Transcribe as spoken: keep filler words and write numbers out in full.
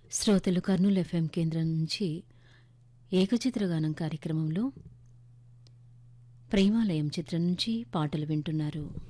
శ్రోతలు కర్నూలు ఎఫ్ఎం కేంద్రం నుంచి ఏకచిత్రగానం కార్యక్రమంలో ప్రేమాలయం చిత్రం నుంచి పాటలు వింటున్నారు.